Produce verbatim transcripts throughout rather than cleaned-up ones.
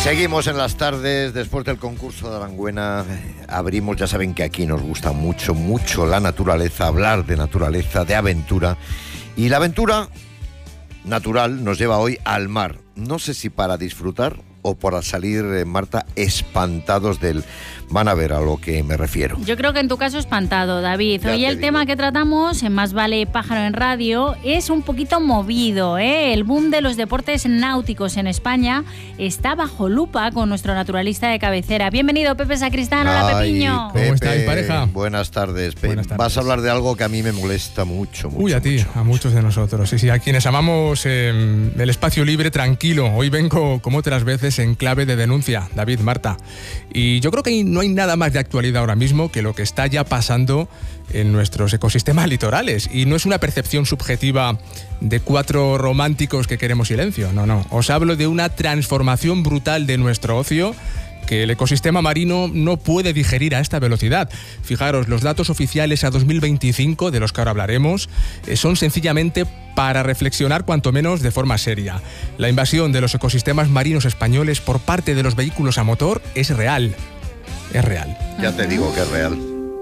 Seguimos en las tardes, después del concurso de Aranguena, abrimos, ya saben que aquí nos gusta mucho, mucho la naturaleza, hablar de naturaleza, de aventura. Y la aventura natural nos lleva hoy al mar. No sé si para disfrutar o para salir, eh, Marta, espantados del... Van a ver a lo que me refiero. Yo creo que en tu caso espantado, David. Ya Hoy el digo. tema que tratamos en Más Vale Pájaro en Radio es un poquito movido, ¿eh? El boom de los deportes náuticos en España está bajo lupa con nuestro naturalista de cabecera. Bienvenido, Pepe Sacristán. Hola, Ay, Pepiño. Pepe, ¿Cómo estáis, pareja? Buenas tardes. Pe- Buenas tardes. Vas a hablar de algo que a mí me molesta mucho, mucho. Uy, a ti, mucho, a muchos de nosotros. Sí, sí, a quienes amamos eh, el espacio libre tranquilo. Hoy vengo, como otras veces, en clave de denuncia, David, Marta. Y yo creo que no hay nada más de actualidad ahora mismo que lo que está ya pasando en nuestros ecosistemas litorales. Y no es una percepción subjetiva de cuatro románticos que queremos silencio. No, no. Os hablo de una transformación brutal de nuestro ocio que el ecosistema marino no puede digerir a esta velocidad. Fijaros, los datos oficiales a dos mil veinticinco, de los que ahora hablaremos, eh, son sencillamente para reflexionar cuanto menos de forma seria. La invasión de los ecosistemas marinos españoles por parte de los vehículos a motor es real. Es real. Ya te digo que es real.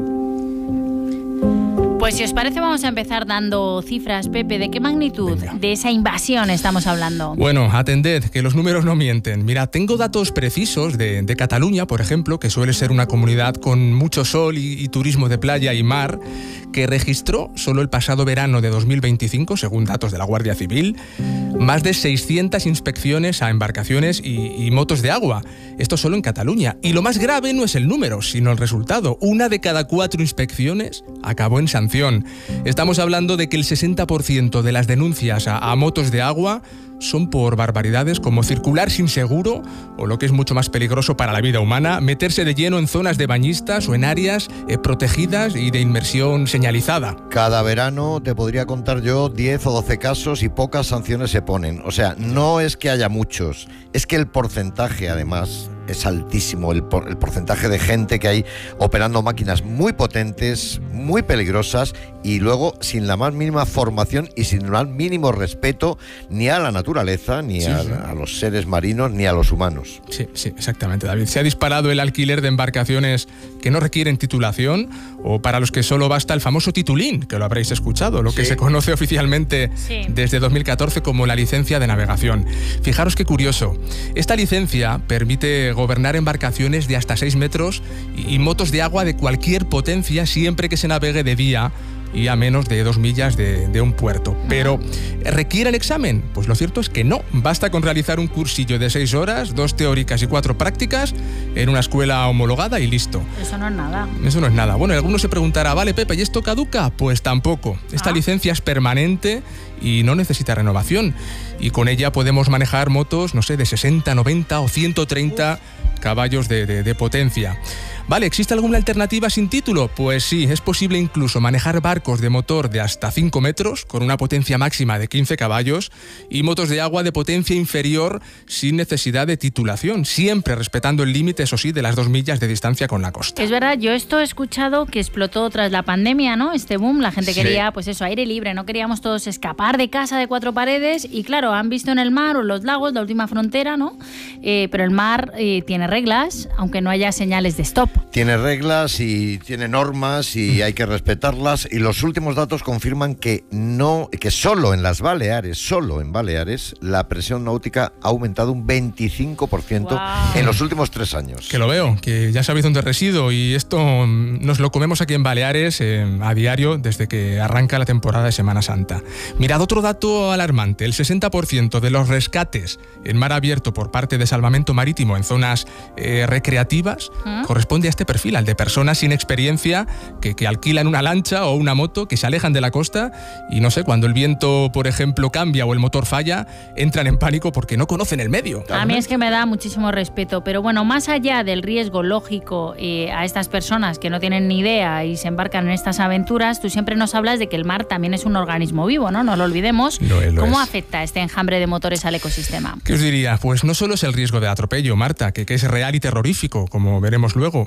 Pues si os parece vamos a empezar dando cifras, Pepe. ¿De qué magnitud Venga. de esa invasión estamos hablando? Bueno, atended, que los números no mienten. Mira, tengo datos precisos de, de Cataluña, por ejemplo, que suele ser una comunidad con mucho sol y, y turismo de playa y mar, que registró solo el pasado verano de dos mil veinticinco, según datos de la Guardia Civil, más de seiscientas inspecciones a embarcaciones y, y motos de agua. Esto solo en Cataluña. Y lo más grave no es el número, sino el resultado. Una de cada cuatro inspecciones acabó en sanción. Estamos hablando de que el sesenta por ciento de las denuncias a, a motos de agua son por barbaridades como circular sin seguro o, lo que es mucho más peligroso para la vida humana, meterse de lleno en zonas de bañistas o en áreas eh, protegidas y de inmersión señalizada. Cada verano te podría contar yo diez o doce casos y pocas sanciones se ponen. O sea, no es que haya muchos, es que el porcentaje, además, es altísimo. El, por, el porcentaje de gente que hay operando máquinas muy potentes, muy peligrosas y luego sin la más mínima formación y sin el más mínimo respeto ni a la naturaleza, ni Sí, a, sí. a los seres marinos, ni a los humanos. Sí, sí, exactamente, David. Se ha disparado el alquiler de embarcaciones que no requieren titulación o para los que solo basta el famoso titulín, que lo habréis escuchado, lo que Sí. se conoce oficialmente Sí. desde dos mil catorce como la licencia de navegación. Fijaros qué curioso. Esta licencia permite gobernar embarcaciones de hasta seis metros y, y motos de agua de cualquier potencia siempre que se navegue de día y a menos de dos millas de, de un puerto. Pero, ¿requiere el examen? Pues lo cierto es que no. Basta con realizar un cursillo de seis horas, dos teóricas y cuatro prácticas, en una escuela homologada y listo. Eso no es nada. Eso no es nada. Bueno, alguno se preguntará, vale, Pepe, ¿y esto caduca? Pues tampoco. Esta Ah. licencia es permanente y no necesita renovación. Y con ella podemos manejar motos, no sé, de sesenta, noventa o ciento treinta caballos de, de, de potencia. Vale, ¿existe alguna alternativa sin título? Pues sí, es posible incluso manejar barcos de motor de hasta cinco metros con una potencia máxima de quince caballos y motos de agua de potencia inferior sin necesidad de titulación, siempre respetando el límite, eso sí, de las dos millas de distancia con la costa. Es verdad, yo esto he escuchado que explotó tras la pandemia, ¿no? Este boom, la gente Sí. quería, pues eso, aire libre, no queríamos todos escapar de casa de cuatro paredes y claro, han visto en el mar o en los lagos la última frontera, ¿no? Eh, pero el mar eh, tiene reglas, aunque no haya señales de stop. Tiene reglas y tiene normas y hay que respetarlas, y los últimos datos confirman que no, que solo en las Baleares, solo en Baleares, la presión náutica ha aumentado un veinticinco por ciento Guau. en los últimos tres años. Que lo veo, que ya sabéis dónde resido y esto mm, nos lo comemos aquí en Baleares eh, a diario desde que arranca la temporada de Semana Santa. Mirad otro dato alarmante, el sesenta por ciento de los rescates en mar abierto por parte de Salvamento Marítimo en zonas eh, recreativas ¿Mm? corresponde a este perfil, al de personas sin experiencia que, que alquilan una lancha o una moto, que se alejan de la costa y no sé, cuando el viento, por ejemplo, cambia o el motor falla, entran en pánico porque no conocen el medio. A mí es que me da muchísimo respeto, pero bueno, más allá del riesgo lógico eh, a estas personas que no tienen ni idea y se embarcan en estas aventuras, tú siempre nos hablas de que el mar también es un organismo vivo, ¿no? No lo olvidemos. Lo es, lo ¿Cómo es. afecta este enjambre de motores al ecosistema? ¿Qué os diría? Pues no solo es el riesgo de atropello, Marta, que, que es real y terrorífico, como veremos luego,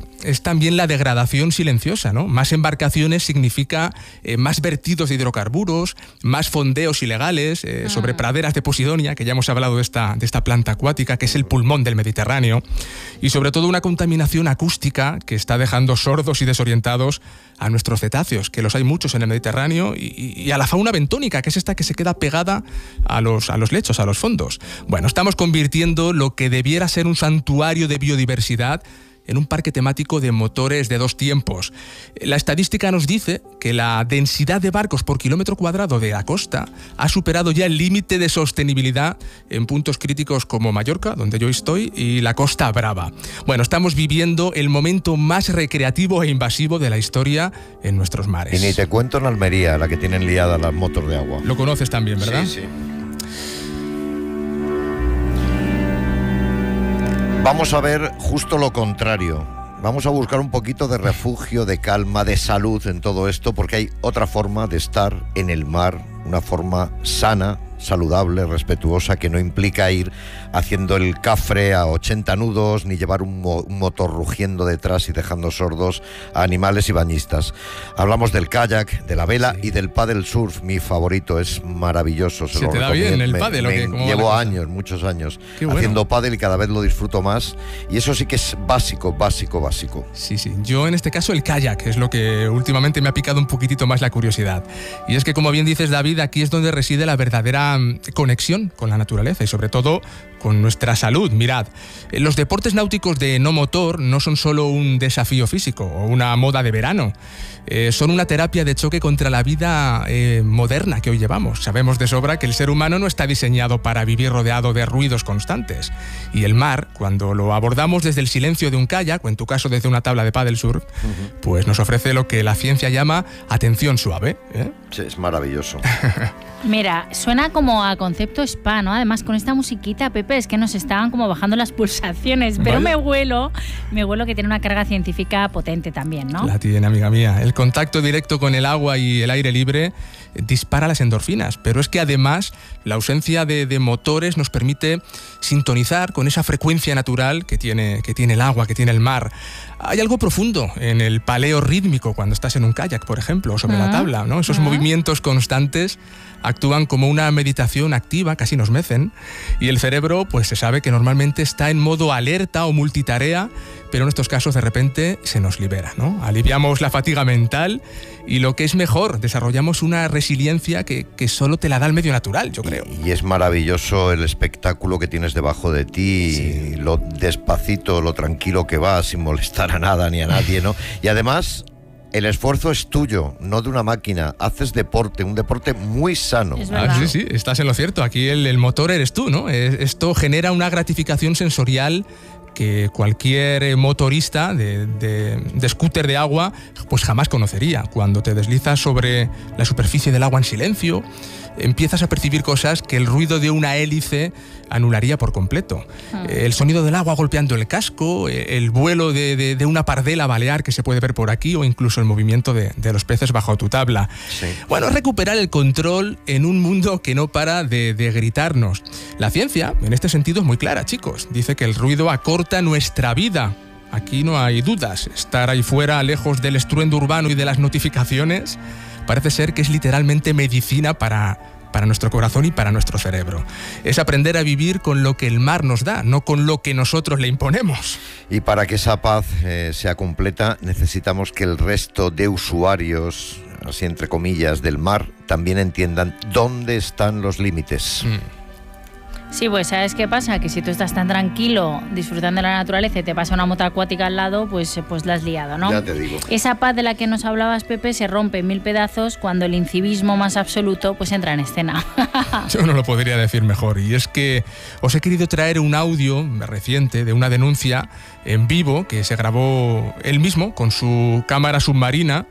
es también la degradación silenciosa, ¿no? Más embarcaciones significa eh, más vertidos de hidrocarburos, más fondeos ilegales eh, sobre Mm. praderas de Posidonia, que ya hemos hablado de esta, de esta planta acuática, que es el pulmón del Mediterráneo, y sobre todo una contaminación acústica que está dejando sordos y desorientados a nuestros cetáceos, que los hay muchos en el Mediterráneo, y, y a la fauna bentónica, que es esta que se queda pegada a los, a los lechos, a los fondos. Bueno, estamos convirtiendo lo que debiera ser un santuario de biodiversidad en un parque temático de motores de dos tiempos. La estadística nos dice que la densidad de barcos por kilómetro cuadrado de la costa ha superado ya el límite de sostenibilidad en puntos críticos como Mallorca, donde yo estoy, y la Costa Brava. Bueno, estamos viviendo el momento más recreativo e invasivo de la historia en nuestros mares. Y ni te cuento en Almería, la que tienen liadas las motos de agua. Lo conoces también, ¿verdad? Sí, sí. Vamos a ver justo lo contrario. Vamos a buscar un poquito de refugio, de calma, de salud en todo esto, porque hay otra forma de estar en el mar, una forma sana, saludable, respetuosa, que no implica ir haciendo el cafre a ochenta nudos, ni llevar un, mo- un motor rugiendo detrás y dejando sordos a animales y bañistas. Hablamos del kayak, de la vela Sí. y del paddle surf, mi favorito, es maravilloso. Se, ¿Se lo te da bien recomiendo. el Me- pádel o me- qué? ¿Cómo va Llevo la cosa? años, muchos años, Qué bueno. haciendo pádel y cada vez lo disfruto más. Y eso sí que es básico, básico, básico. Sí, sí. Yo en este caso el kayak es lo que últimamente me ha picado un poquitito más la curiosidad. Y es que, como bien dices, David, aquí es donde reside la verdadera mm, conexión con la naturaleza y sobre todo con nuestra salud. Mirad, eh, los deportes náuticos de no motor no son solo un desafío físico o una moda de verano. Eh, son una terapia de choque contra la vida eh, moderna que hoy llevamos. Sabemos de sobra que el ser humano no está diseñado para vivir rodeado de ruidos constantes. Y el mar, cuando lo abordamos desde el silencio de un kayak, o en tu caso desde una tabla de paddle surf, uh-huh. pues nos ofrece lo que la ciencia llama atención suave, ¿eh? Sí, es maravilloso. Mira, suena como a concepto spa, ¿no? Además, con esta musiquita, Pepe, es que nos estaban como bajando las pulsaciones, pero Vale. me huelo, me huelo que tiene una carga científica potente también, ¿no? La tiene, amiga mía. El contacto directo con el agua y el aire libre dispara las endorfinas, pero es que además la ausencia de, de motores nos permite sintonizar con esa frecuencia natural que tiene, que tiene el agua, que tiene el mar. Hay algo profundo en el paleo rítmico cuando estás en un kayak, por ejemplo, o sobre Ah, la tabla, ¿no? Esos ah. movimientos constantes actúan como una meditación activa, casi nos mecen, y el cerebro, pues se sabe que normalmente está en modo alerta o multitarea, pero en estos casos de repente se nos libera, ¿no? Aliviamos la fatiga mental y, lo que es mejor, desarrollamos una resiliencia que, que solo te la da el medio natural, yo creo. Y, y es maravilloso el espectáculo que tienes debajo de ti, Sí. lo despacito, lo tranquilo que vas, sin molestar a nada ni a nadie, ¿no? Y además, el esfuerzo es tuyo, no de una máquina. Haces deporte, un deporte muy sano. Es verdad. Ah, sí, sí, estás en lo cierto. Aquí el, el motor eres tú, ¿no? Es- Esto genera una gratificación sensorial que cualquier motorista de, de, de scooter de agua pues jamás conocería. Cuando te deslizas sobre la superficie del agua en silencio, empiezas a percibir cosas que el ruido de una hélice anularía por completo. Hmm. El sonido del agua golpeando el casco, el vuelo de, de, de una pardela balear que se puede ver por aquí, o incluso el movimiento de, de los peces bajo tu tabla. Sí. Bueno, es recuperar el control en un mundo que no para de, de gritarnos. La ciencia, en este sentido, es muy clara, chicos. Dice que el ruido acorta nuestra vida. Aquí no hay dudas. Estar ahí fuera, lejos del estruendo urbano y de las notificaciones, parece ser que es literalmente medicina para, para nuestro corazón y para nuestro cerebro. Es aprender a vivir con lo que el mar nos da, no con lo que nosotros le imponemos. Y para que esa paz eh, sea completa, necesitamos que el resto de usuarios, así entre comillas, del mar, también entiendan dónde están los límites. Mm. Sí, pues ¿sabes qué pasa? Que si tú estás tan tranquilo disfrutando de la naturaleza y te pasa una moto acuática al lado, pues, pues la has liado, ¿no? Ya te digo. Esa paz de la que nos hablabas, Pepe, se rompe en mil pedazos cuando el incivismo más absoluto pues entra en escena. Yo no lo podría decir mejor, y es que os he querido traer un audio reciente de una denuncia en vivo que se grabó él mismo con su cámara submarina.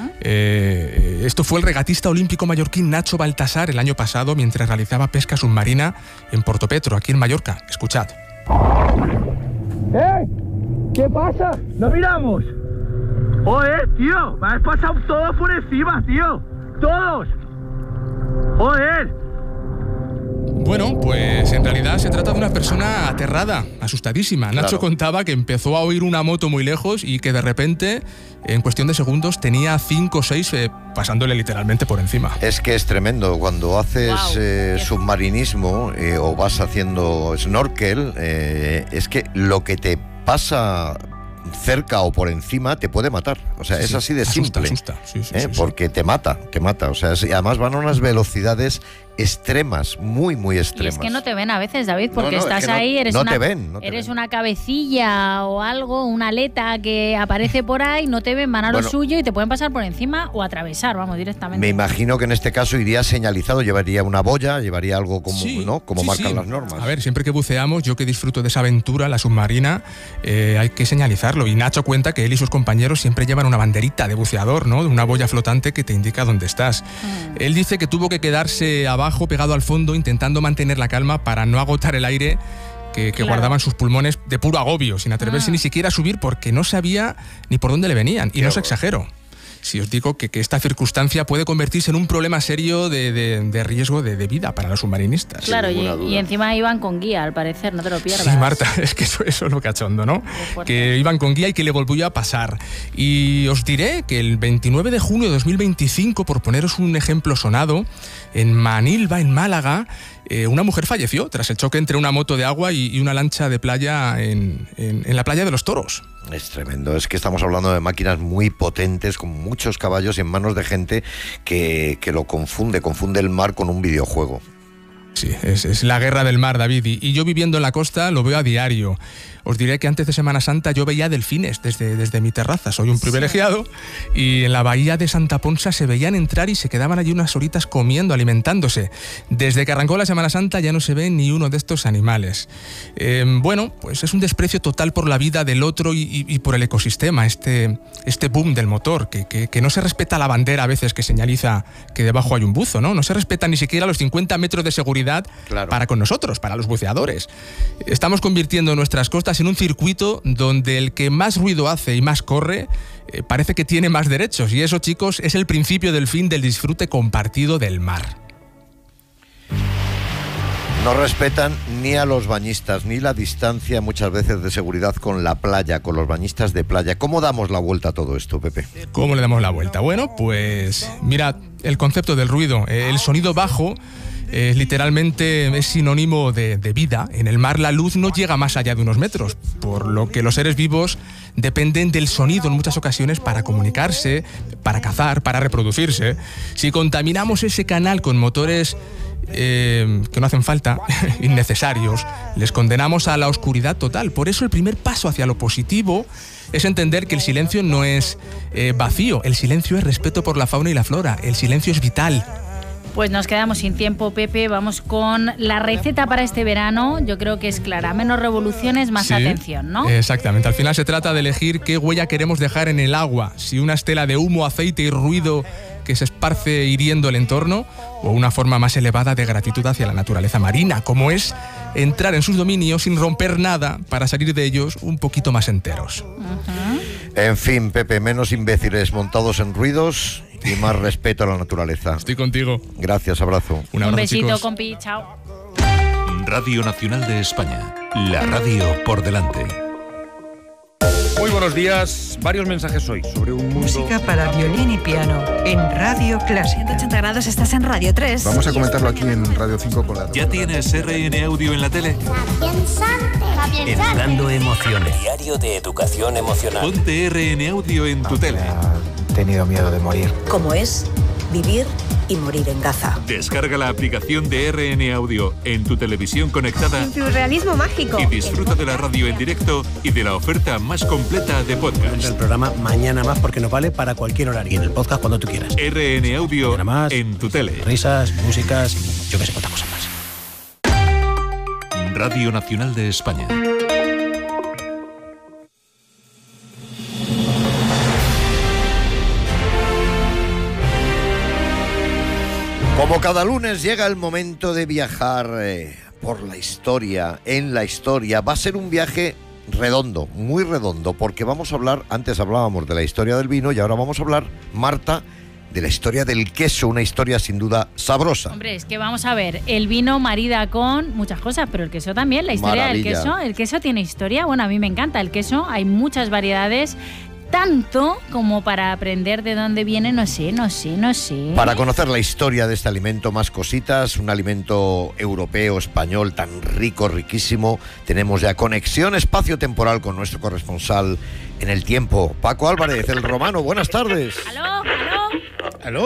Eh, esto fue el regatista olímpico mallorquín Nacho Baltasar el año pasado mientras realizaba pesca submarina en Portopetro, aquí en Mallorca. Escuchad. ¡Eh! ¿Qué pasa? ¡No miramos! ¡Joder, tío! Me has pasado todo por encima, tío. ¡Todos! ¡Joder! Bueno, pues en realidad se trata de una persona aterrada, asustadísima. Claro. Nacho contaba que empezó a oír una moto muy lejos y que de repente, en cuestión de segundos, tenía cinco o seis eh, pasándole literalmente por encima. Es que es tremendo. Cuando haces Wow. eh, submarinismo eh, o vas haciendo snorkel, eh, es que lo que te pasa cerca o por encima te puede matar. O sea, Sí, es sí, así de asusta, simple. asusta. Sí, sí, ¿eh? sí, sí. Porque te mata, te mata. O sea, es- y además van a unas velocidades extremas, muy, muy Y extremas. es que no te ven a veces, David, porque No, no, es estás que no- ahí, eres, no una, te ven, no te eres ven. una cabecilla o algo, una aleta que aparece por ahí, no te ven, van a lo Bueno. suyo y te pueden pasar por encima o atravesar, vamos, directamente. Me imagino que en este caso iría señalizado, llevaría una boya, llevaría algo como, Sí, ¿no? como sí, marcan sí. las normas. A ver, siempre que buceamos, yo que disfruto de esa aventura, la submarina, eh, hay que señalizarlo. Y Nacho cuenta que él y sus compañeros siempre llevan una banderita de buceador, ¿no? De una boya flotante que te indica dónde estás. Mm. Él dice que tuvo que quedarse abajo, pegado al fondo, intentando mantener la calma para no agotar el aire que, que Claro. guardaban sus pulmones de puro agobio, sin atreverse Ah. ni siquiera a subir porque no sabía ni por dónde le venían. Y Qué no os horror. exagero. Si os digo que, que esta circunstancia puede convertirse en un problema serio de, de- de riesgo de, de vida para los submarinistas. Claro, y, ninguna duda. y encima iban con guía, al parecer, no te lo pierdas. Sí, Marta, es que eso, eso es lo cachondo, ¿no? fuerte. Que iban con guía y que le volvió a pasar. Y os diré que el veintinueve de junio de dos mil veinticinco, por poneros un ejemplo sonado, en Manilva, en Málaga, eh, una mujer falleció tras el choque entre una moto de agua y, y una lancha de playa en, en- en la playa de los Toros. Es tremendo, es que estamos hablando de máquinas muy potentes, con muchos caballos y en manos de gente que, que lo confunde, confunde el mar con un videojuego. Sí, es, es la guerra del mar, David. Y, y yo viviendo en la costa lo veo a diario. Os diré que antes de Semana Santa yo veía delfines desde, desde mi terraza. Soy un privilegiado. Y en la bahía de Santa Ponsa se veían entrar y se quedaban allí unas horitas comiendo, alimentándose. Desde que arrancó la Semana Santa ya no se ve ni uno de estos animales. Eh, bueno, pues es un desprecio total por la vida del otro y, y- y por el ecosistema. Este, este boom del motor, que, que- que no se respeta la bandera a veces que señaliza que debajo hay un buzo, ¿no? No se respeta ni siquiera los cincuenta metros de seguridad Claro. para con nosotros, para los buceadores. Estamos convirtiendo nuestras costas en un circuito donde el que más ruido hace y más corre eh, parece que tiene más derechos. Y eso, chicos, es el principio del fin del disfrute compartido del mar. No respetan ni a los bañistas, ni la distancia muchas veces de seguridad con la playa, con los bañistas de playa. ¿Cómo damos la vuelta a todo esto, Pepe? ¿Cómo le damos la vuelta? Bueno, pues mira, el concepto del ruido. Eh, El sonido bajo eh, literalmente es sinónimo de, de vida. En el mar la luz no llega más allá de unos metros, por lo que los seres vivos dependen del sonido en muchas ocasiones para comunicarse, para cazar, para reproducirse. Si contaminamos ese canal con motores eh, que no hacen falta, innecesarios, les condenamos a la oscuridad total. Por eso el primer paso hacia lo positivo es entender que el silencio no es eh, vacío, el silencio es respeto por la fauna y la flora, el silencio es vital. Pues nos quedamos sin tiempo, Pepe. Vamos con la receta para este verano. Yo creo que es clara. Menos revoluciones, más Sí, atención, ¿no? Exactamente. Al final se trata de elegir qué huella queremos dejar en el agua. Si una estela de humo, aceite y ruido que se esparce hiriendo el entorno, o una forma más elevada de gratitud hacia la naturaleza marina, como es entrar en sus dominios sin romper nada para salir de ellos un poquito más enteros. En fin, Pepe, menos imbéciles montados en ruidos y más respeto a la naturaleza. Estoy contigo. Gracias, abrazo. Un Un abrazo, besito, chicos. compi. Chao. Radio Nacional de España. La radio por delante. Muy buenos días. Varios mensajes hoy sobre un mundo... Música para violín y piano en Radio Clásica. ciento ochenta grados, estás en Radio tres. Vamos a comentarlo aquí en Radio cinco con la... ¿Ya tienes R N Audio en la tele? Educando emociones. Diario de educación emocional. Ponte R N Audio en tu tele. He tenido miedo de morir. Como es vivir y morir en Gaza. Descarga la aplicación de R N Audio en tu televisión conectada Surrealismo mágico. y disfruta de la radio en directo y de la oferta más completa de podcast. El programa Mañana Más porque nos vale para cualquier horario. Y en el podcast cuando tú quieras. R N Audio Mañana Más. en tu tele. Risas, músicas y yo que sé cuántas cosas más. Radio Nacional de España. Como cada lunes llega el momento de viajar eh, por la historia, en la historia. Va a ser un viaje redondo, muy redondo, porque vamos a hablar, antes hablábamos de la historia del vino y ahora vamos a hablar, Marta, de la historia del queso, una historia sin duda sabrosa. Hombre, es que vamos a ver, el vino marida con muchas cosas, pero el queso también, la historia Maravilla. del queso, el queso tiene historia, bueno, a mí me encanta el queso, hay muchas variedades, tanto como para aprender de dónde viene, no sé, no sé, no sé. Para conocer la historia de este alimento, más cositas, un alimento europeo, español, tan rico, riquísimo, tenemos ya conexión espacio-temporal con nuestro corresponsal en el tiempo, Paco Álvarez, el romano. Buenas tardes. ¿Aló? ¿Aló? ¿Aló?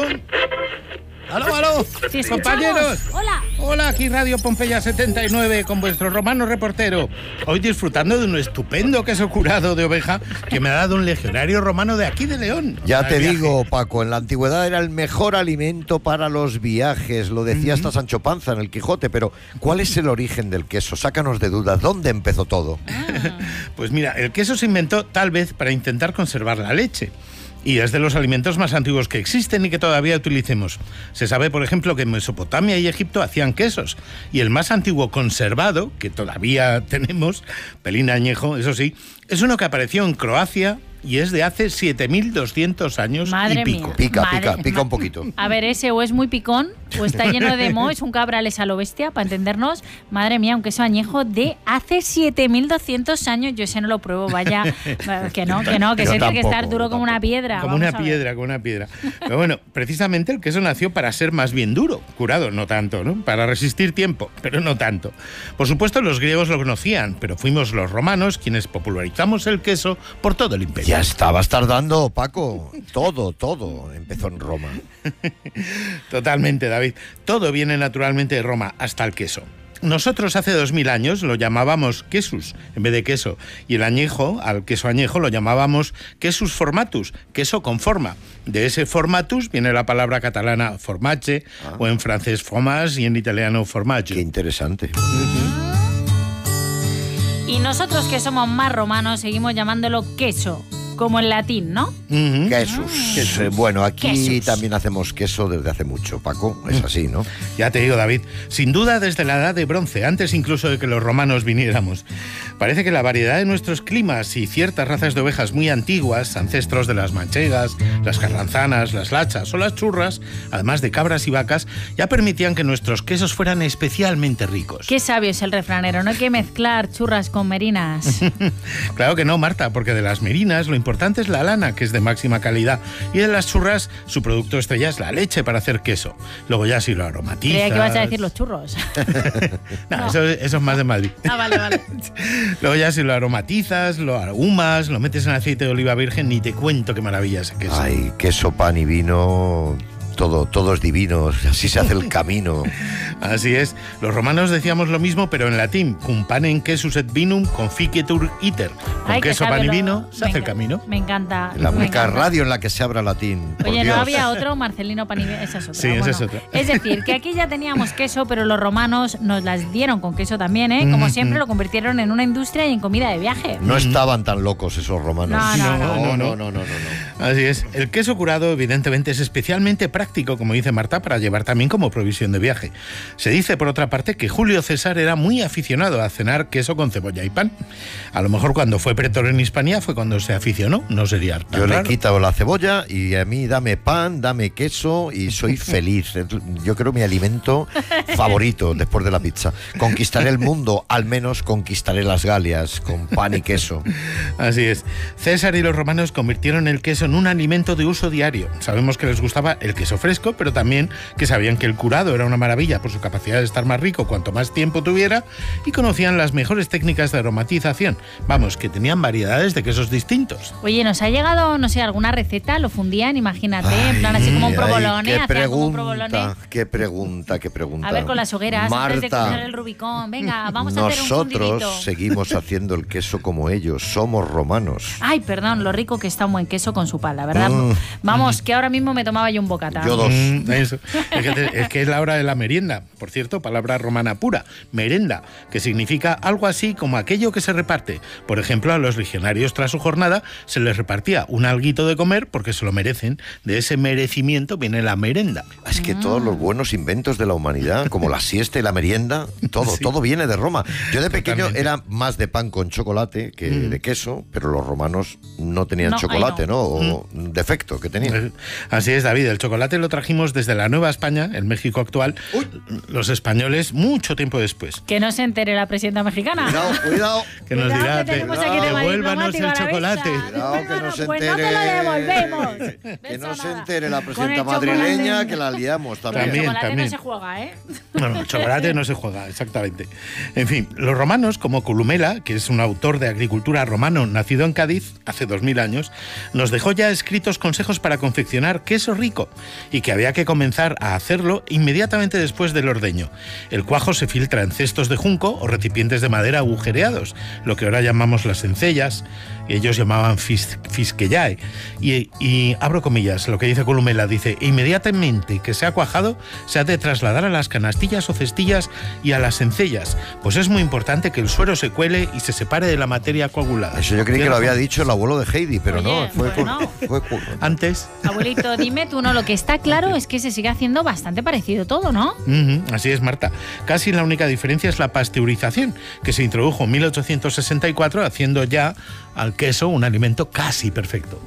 ¡Aló, aló! Sí, ¡Compañeros! ¡Hola! Hola, aquí Radio Pompeya setenta y nueve con vuestro romano reportero. Hoy disfrutando de un estupendo queso curado de oveja que me ha dado un legionario romano de aquí de León. Ya Para te el viaje. digo, Paco, en la antigüedad era el mejor alimento para los viajes, lo decía hasta Sancho Panza en el Quijote, pero ¿cuál es el origen del queso? Sácanos de dudas, ¿dónde empezó todo? Pues mira, el queso se inventó tal vez para intentar conservar la leche. Y es de los alimentos más antiguos que existen y que todavía utilicemos. Se sabe, por ejemplo, que en Mesopotamia y Egipto hacían quesos. Y el más antiguo conservado, que todavía tenemos, pelín añejo, eso sí, es uno que apareció en Croacia y es de hace siete mil doscientos años Madre y pico. mía. Pica, Madre- pica, pica un poquito. A ver, ese o es muy picón o está lleno de moho, es un cabrales a lo bestia, para entendernos. Madre mía, un queso añejo de hace siete mil doscientos años. Yo ese no lo pruebo, vaya. Que no, que no, que Yo ese tiene que tampoco, estar duro yo como una piedra. Como Vamos una a ver. piedra, como una piedra. Pero bueno, precisamente el queso nació para ser más bien duro, curado, no tanto, ¿no? Para resistir tiempo, pero no tanto. Por supuesto, los griegos lo conocían, pero fuimos los romanos quienes popularizamos el queso por todo el imperio. Ya estabas tardando, Paco. Todo, todo empezó en Roma. Totalmente, David. Todo viene naturalmente de Roma, hasta el queso. Nosotros hace dos mil años lo llamábamos quesus en vez de queso, y el añejo, al queso añejo, lo llamábamos quesus formatus, queso con forma. De ese formatus viene la palabra catalana formaggio, Ah. o en francés fromage y en italiano formaggio. Qué interesante. Y nosotros que somos más romanos seguimos llamándolo queso, como en latín, ¿no? Ujú. Quesos. Eh, Bueno, aquí Quesos. también hacemos queso desde hace mucho, Paco. Es así, ¿no? Ya te digo, David, sin duda desde la edad de bronce, antes incluso de que los romanos viniéramos. Parece que la variedad de nuestros climas y ciertas razas de ovejas muy antiguas, ancestros de las manchegas, las carranzanas, las lachas o las churras, además de cabras y vacas, ya permitían que nuestros quesos fueran especialmente ricos. Qué sabio es el refranero, no hay que mezclar churras con merinas. Claro que no, Marta, porque de las merinas lo importante es la lana, que es de máxima calidad, y de las churras su producto estrella es la leche para hacer queso. Luego ya si lo aromatizas... Creía que ibas a decir los churros. No, No. Eso, eso es más de Madrid. Ah, vale, vale. Luego ya si lo aromatizas, lo ahumas, lo metes en aceite de oliva virgen, ni te cuento qué maravilla ese queso. Ay, queso, pan y vino, todo, todo es divino, así se hace el camino. Así es. Los romanos decíamos lo mismo, pero en latín. Cum panem quesus et vinum conficetur iter. Con Ay, que queso, sabe pan y lo- vino se me hace el enca- camino. Me encanta. La me única encanta. radio en la que se abra latín. por Oye, ¿no Dios. había otro? Marcelino Panive, esa es otra. Sí, esa Bueno, es otra. es decir, que aquí ya teníamos queso, pero los romanos nos las dieron con queso también, ¿eh? Como Mm, siempre mm. lo convirtieron en una industria y en comida de viaje. No estaban tan locos esos romanos. No, no, no, no, no. no, no, no. Así es. El queso curado, evidentemente, es especialmente práctico, como dice Marta, para llevar también como provisión de viaje. Se dice, por otra parte, que Julio César era muy aficionado a cenar queso con cebolla y pan. A lo mejor cuando fue pretor en Hispania fue cuando se aficionó. No sería tan Yo le he raro. quitado la cebolla y a mí dame pan, dame queso y soy feliz. Es, yo creo mi alimento favorito después de la pizza. Conquistaré el mundo, al menos conquistaré las Galias con pan y queso. Así es. César y los romanos convirtieron el queso en un alimento de uso diario. Sabemos que les gustaba el queso fresco, pero también que sabían que el curado era una maravilla por su capacidad de estar más rico cuanto más tiempo tuviera, y conocían las mejores técnicas de aromatización. Vamos, que tenían variedades de quesos distintos. Oye, nos ha llegado, no sé, alguna receta, lo fundían, imagínate, en plan así como un Ay, provolone, qué hacían como un provolone. pregunta, qué pregunta, qué pregunta. A ver, con las hogueras, antes de Marta, cruzar el Rubicón. Venga, vamos a hacer un nosotros fundidito. seguimos haciendo el queso como ellos. Somos romanos. Ay, perdón, lo rico que está un buen queso con su pala, ¿verdad? Mm. Vamos, que ahora mismo me tomaba yo un bocata. Yo dos. Mm, eso. Es, que te- es que es la hora de la merienda. Por cierto, palabra romana pura, merenda, que significa algo así como aquello que se reparte. Por ejemplo, a los legionarios tras su jornada se les repartía un alguito de comer porque se lo merecen. De ese merecimiento viene la merenda. Es que todos los buenos inventos de la humanidad, como la siesta y la merienda, todo, Sí. todo viene de Roma. Yo de pequeño Totalmente. era más de pan con chocolate que Mm. de queso, pero los romanos no tenían No, chocolate, ay, ¿no? O, único uh-huh. defecto que tenía. Así es, David. El chocolate lo trajimos desde la Nueva España, el México actual, Uy. los españoles, mucho tiempo después. Que no se entere la presidenta mexicana. Cuidado, cuidado. Que nos cuidado, dirá, que tenemos aquí de devuélvanos el chocolate. Cuidado, que no se pues entere. no te lo devolvemos. Que no se entere la presidenta madrileña, que la liamos también. También, el chocolate también. no se juega, ¿eh? Bueno, el chocolate no se juega, exactamente. En fin, los romanos, como Columela, que es un autor de agricultura romano nacido en Cádiz hace dos mil años, nos dejó ya escritos consejos para confeccionar queso rico y que había que comenzar a hacerlo inmediatamente después del ordeño. El cuajo se filtra en cestos de junco o recipientes de madera agujereados, lo que ahora llamamos las encellas, ellos llamaban fis, fisquellae. Y, y abro comillas, lo que dice Columela, dice, inmediatamente que se ha cuajado, se ha de trasladar a las canastillas o cestillas y a las encellas, pues es muy importante que el suero se cuele y se separe de la materia coagulada. Eso yo creí que lo había dicho el abuelo de Heidi, pero Oye, no, fue, bueno. fue, fue antes. Abuelito, dime tú, no, lo que está claro es que se sigue haciendo bastante parecido todo, ¿no? Uh-huh, así es, Marta. Casi la única diferencia es la pasteurización, que se introdujo en mil ochocientos sesenta y cuatro, haciendo ya al queso un alimento casi perfecto.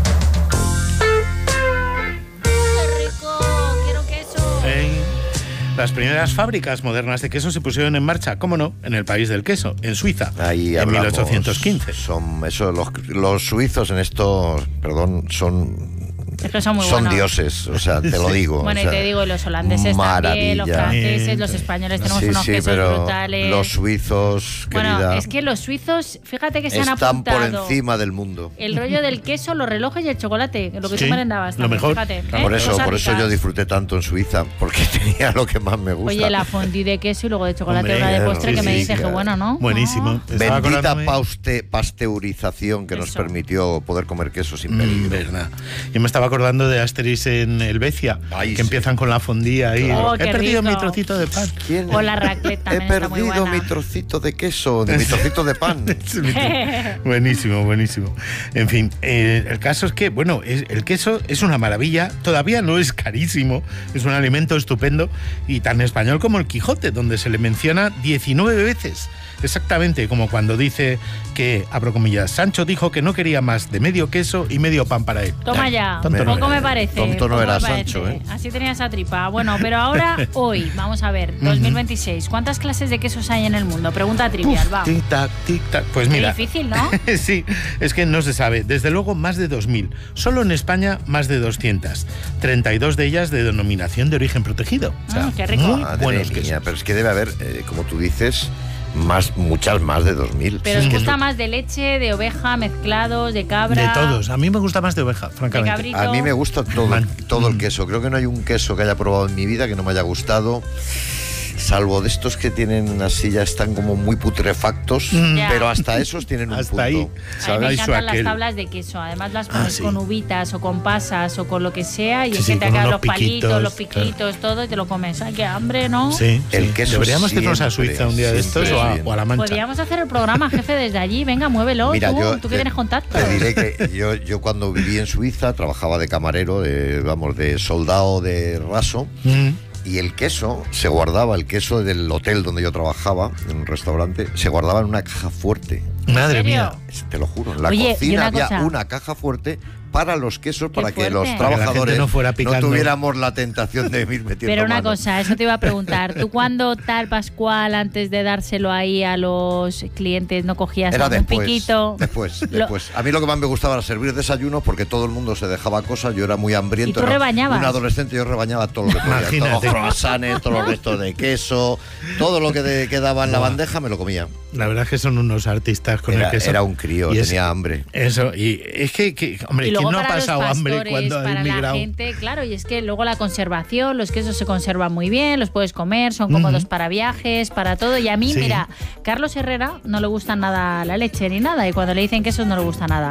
¡Qué rico! ¡Quiero queso! ¿Eh? Las primeras fábricas modernas de queso se pusieron en marcha, cómo no, en el país del queso, en Suiza, Ahí en hablamos, mil ochocientos quince. Son, eso, los, los suizos en esto, perdón, son... Es que son muy son buenos. dioses, o sea, te lo digo. Bueno, o sea, y te digo, los holandeses maravilla. también, los franceses, los españoles, tenemos sí, unos sí, quesos pero brutales. Los suizos, Bueno, querida, es que los suizos, fíjate que se han están apuntado por encima del mundo. el rollo del queso, los relojes y el chocolate, lo que Sí, tú merendabas. lo también, mejor. Fíjate, ¿eh? Por eso, Cosas por eso ricas. yo disfruté tanto en Suiza, porque tenía lo que más me gusta. Oye, la fondue de queso y luego de chocolate, Hombre, una de postre, sí, que me sí, dices que claro. bueno, ¿no? Buenísimo. Ah. Estaba Bendita acordándome- pauste, pasteurización que nos Eso. permitió poder comer queso sin Mm, peligro. verdad. Yo me estaba acordando de Asterix en Helvecia, Ay, que sí. empiezan con la fondía ahí. Oh, He qué perdido rico. mi trocito de pan. ¿Quién? O la raclette He también está muy perdido buena. mi trocito de queso, de mi trocito de pan. Buenísimo, buenísimo. En fin, eh, el caso es que, bueno, es, el queso es una maravilla, todavía no es carísimo, es un alimento estupendo y tan español como el Quijote, donde se le menciona diecinueve veces. Exactamente como cuando dice que, abro comillas, Sancho dijo que no quería más de medio queso y medio pan para él. Toma ya, Tonto no poco era. me parece. Tonto no poco era me parece. Sancho, ¿eh? Así tenía esa tripa. Bueno, pero ahora, hoy, vamos a ver, dos mil veintiséis, ¿cuántas clases de quesos hay en el mundo? Pregunta trivial, va. Tic tac, tic tac. Pues Qué mira. difícil, ¿no? Sí, es que no se sabe. Desde luego más de dos mil. Solo en España más de doscientas. treinta y dos de ellas de denominación de origen protegido. O sea, Ah, qué rico. muy Madre buenos mía, quesos. pero es que debe haber, eh, como tú dices, más, muchas más de dos mil. Pero os Sí. gusta más de leche, de oveja, mezclados, de cabra. De todos. A mí me gusta más de oveja, francamente. cabrito. A mí me gusta todo, Man. todo el queso. Creo que no hay un queso que haya probado en mi vida que no me haya gustado. Salvo de estos que tienen así, ya están como muy putrefactos, Ya. pero hasta esos tienen un Hasta punto. ahí. A mí me ¿sabes? encantan las Aquel. tablas de queso. Además las pones Ah, sí. con uvitas o con pasas o con lo que sea y Sí, es sí, que te con quedan unos los palitos, piquitos, los piquitos, todo y te lo comes. ¡Ay, qué hambre, ¿no? Sí, El sí. queso Deberíamos irnos a siempre, Suiza un día de siempre estos o a, bien. o a La Mancha. Podríamos hacer el programa, jefe, desde allí. Venga, muévelo. Mira, tú, yo tú que te- tienes contacto. Te diré que yo, yo cuando viví en Suiza trabajaba de camarero, de, vamos, de soldado de raso. Mm. Y el queso se guardaba, el queso del hotel donde yo trabajaba, en un restaurante, se guardaba en una caja fuerte. Madre ¿En serio? mía. Te lo juro, en la Oye, y cocina una había cosa. una caja fuerte para los quesos, para que fuerte. los Para que la trabajadores gente no fuera picando. tuviéramos la tentación de ir metiendo Pero una mano. cosa, eso te iba a preguntar. ¿Tú cuando tal Pascual, antes de dárselo ahí a los clientes, no cogías Era algún después, piquito? después, Lo- después. A mí lo que más me gustaba era servir desayuno porque todo el mundo se dejaba cosas, yo era muy hambriento. ¿Y tú era rebañabas? Un adolescente, yo rebañaba todo lo que podía. Todos los Imagínate. croissants, todos los restos de queso, todo lo que de- quedaba en la bandeja me lo comía. La verdad es que son unos artistas con Era, el queso. era un crío, Y es- tenía hambre. Eso, y es que, que hombre, Y ¿quién luego no ha para pasado los hambre pastores, cuando ha para la emigrado? gente, claro, y es que luego la conservación, los quesos se conservan muy bien, los puedes comer, son cómodos Ujú. para viajes, para todo. Y a mí, Sí. mira, Carlos Herrera no le gusta nada la leche ni nada, y cuando le dicen quesos no le gusta nada.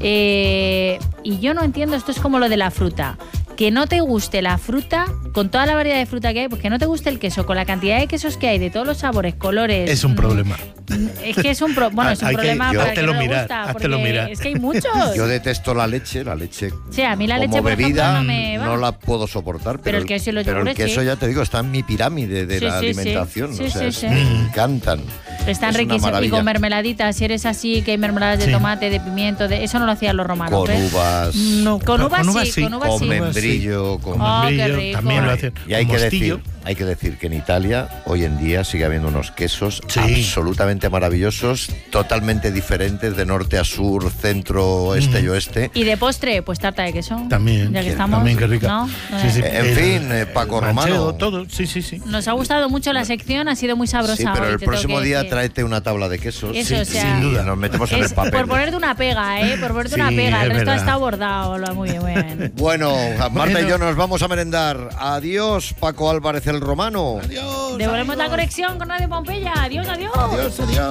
Eh, y yo no entiendo, esto es como lo de la fruta. Que no te guste la fruta, con toda la variedad de fruta que hay, pues que no te guste el queso, con la cantidad de quesos que hay, de todos los sabores, colores. Es un mm, problema. Es que es un, pro- bueno, es un Hay que- problema yo- para el que háztelo no le mirar, gusta, háztelo porque mirar. es que hay muchos. Yo detesto la leche, la leche Sí, a mí la como leche, por ejemplo, bebida no me va. no la puedo soportar, pero, el queso y los pero el yogures, queso sí. ya te digo, está en mi pirámide de Sí, la sí, sí. alimentación, Sí, o sea, sí, es- sí. me encantan. Están es una riquísimos. Y maravilla. con mermeladitas, si eres así, que hay mermeladas de Sí. tomate, de pimiento, de eso no lo hacían los romanos. Con ¿eh? uvas, No, Con uvas con uvas sí, sí. con uvas con sí. membrillo, con... Oh, qué membrillo, rico. también lo hacen. Y hay con que, mostillo. decir, hay que decir que en Italia hoy en día sigue habiendo unos quesos Sí. absolutamente maravillosos, totalmente diferentes de norte a sur, centro, este y oeste. Y de postre, pues tarta de queso. También, Ya que sí, estamos. también, qué rica. ¿no? Sí, sí. En El- fin, eh, Paco el manchego, Romano. todo, sí, sí, sí. Nos ha gustado mucho la sección, ha sido muy sabrosa. Sí, pero hoy, el te tengo próximo que día decir. tráete una tabla de quesos. Eso, Sí, o sea, sin duda. Nos metemos en Es el papel. por ponerte una pega, ¿eh? Por ponerte Sí, una pega. El es resto verdad. está bordado. Lo- Muy bien, muy bien. Bueno, Marta Bueno. y yo nos vamos a merendar. Adiós, Paco Álvarez el Romano. Adiós. Devolvemos la conexión con Radio Pompeya. Adiós, adiós. Adiós, adiós.